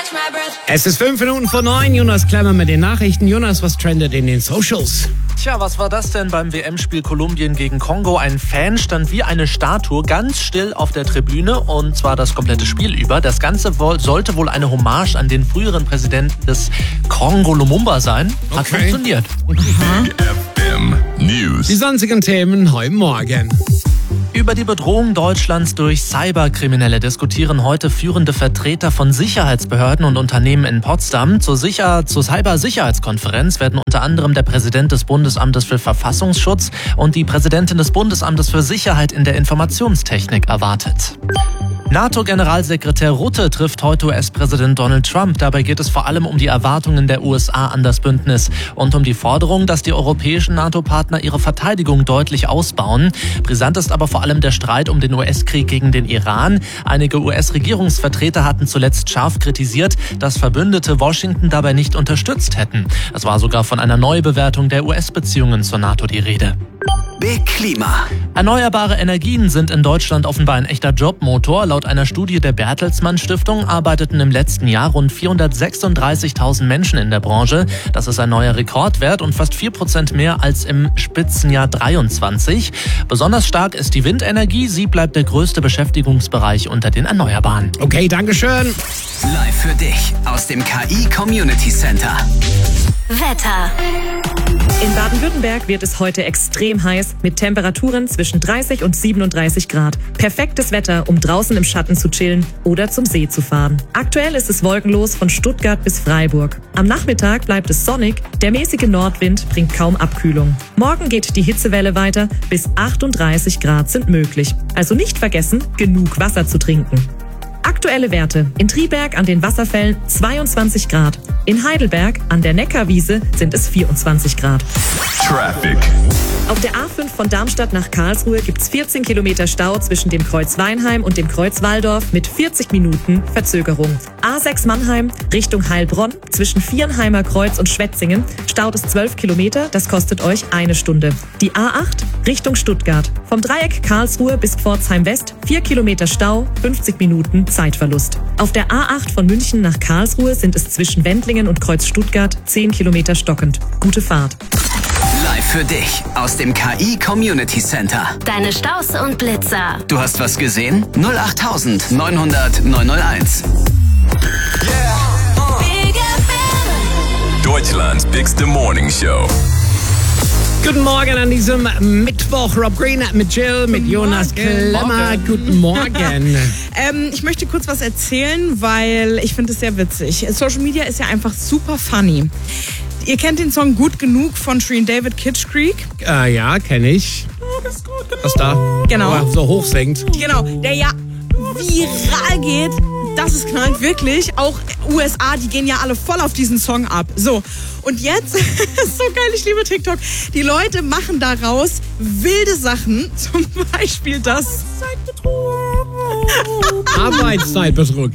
Es ist 5 Minuten vor 9. Jonas Klemmer mit den Nachrichten. Jonas, was trendet in den Socials? Tja, was war das denn beim WM-Spiel Kolumbien gegen Kongo? Ein Fan stand wie eine Statue ganz still auf der Tribüne und zwar das komplette Spiel über. Das Ganze sollte wohl eine Hommage an den früheren Präsidenten des Kongo, Lumumba, sein. Hat funktioniert. Die sonstigen Themen heute Morgen. Über die Bedrohung Deutschlands durch Cyberkriminelle diskutieren heute führende Vertreter von Sicherheitsbehörden und Unternehmen in Potsdam. Zur Cybersicherheitskonferenz werden unter anderem der Präsident des Bundesamtes für Verfassungsschutz und die Präsidentin des Bundesamtes für Sicherheit in der Informationstechnik erwartet. NATO-Generalsekretär Rutte trifft heute US-Präsident Donald Trump. Dabei geht es vor allem um die Erwartungen der USA an das Bündnis und um die Forderung, dass die europäischen NATO-Partner ihre Verteidigung deutlich ausbauen. Brisant ist aber vor allem der Streit um den US-Krieg gegen den Iran. Einige US-Regierungsvertreter hatten zuletzt scharf kritisiert, dass Verbündete Washington dabei nicht unterstützt hätten. Es war sogar von einer Neubewertung der US-Beziehungen zur NATO die Rede. Big Klima. Erneuerbare Energien sind in Deutschland offenbar ein echter Jobmotor. Laut einer Studie der Bertelsmann Stiftung arbeiteten im letzten Jahr rund 436.000 Menschen in der Branche. Das ist ein neuer Rekordwert und fast 4% mehr als im Spitzenjahr 23. Besonders stark ist die Windenergie. Sie bleibt der größte Beschäftigungsbereich unter den Erneuerbaren. Okay, dankeschön. Live für dich aus dem KI Community Center. Wetter. In Baden-Württemberg wird es heute extrem heiß mit Temperaturen zwischen 30 und 37 Grad. Perfektes Wetter, um draußen im Schatten zu chillen oder zum See zu fahren. Aktuell ist es wolkenlos von Stuttgart bis Freiburg. Am Nachmittag bleibt es sonnig, der mäßige Nordwind bringt kaum Abkühlung. Morgen geht die Hitzewelle weiter, bis 38 Grad sind möglich. Also nicht vergessen, genug Wasser zu trinken. Aktuelle Werte. In Triberg an den Wasserfällen 22 Grad. In Heidelberg an der Neckarwiese sind es 24 Grad. Traffic. Auf der A5 von Darmstadt nach Karlsruhe gibt's 14 Kilometer Stau zwischen dem Kreuz Weinheim und dem Kreuz Walldorf mit 40 Minuten Verzögerung. A6 Mannheim Richtung Heilbronn zwischen Viernheimer Kreuz und Schwetzingen staut es 12 Kilometer, das kostet euch 1 Stunde. Die A8 Richtung Stuttgart. Vom Dreieck Karlsruhe bis Pforzheim West 4 Kilometer Stau, 50 Minuten Zeitverlust. Auf der A8 von München nach Karlsruhe sind es zwischen Wendlingen und Kreuz Stuttgart 10 Kilometer stockend. Gute Fahrt. Live für dich aus dem KI Community Center. Deine Staus und Blitzer. Du hast was gesehen? 08000 900 901. Big FM. Deutschlands bigste Morning Show. Guten Morgen an diesem Mittwoch. Rob Green mit Jill, mit Jonas Klemmer. Guten Morgen. Ich möchte kurz was erzählen, weil ich finde es sehr witzig. Social Media ist ja einfach super funny. Ihr kennt den Song Gut Genug von Shreen David, Kitsch Creek? Ja, kenne ich. Was da? Genau. So hoch singt. Genau, der ja viral geht. Das ist knallt, wirklich. Auch USA, die gehen ja alle voll auf diesen Song ab. So, und jetzt, ist so geil, ich liebe TikTok. Die Leute machen daraus wilde Sachen. Zum Beispiel das Arbeitszeitbetrug.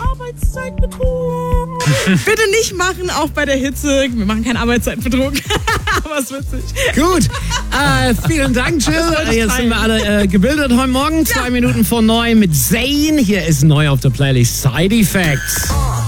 Bitte nicht machen, auch bei der Hitze. Wir machen keinen Arbeitszeitbetrug. Aber es ist witzig. Gut, vielen Dank, Jill. Jetzt sind wir alle gebildet heute Morgen. 2 Minuten vor 9 mit Zayn. Hier ist neu auf der Playlist Side Effects.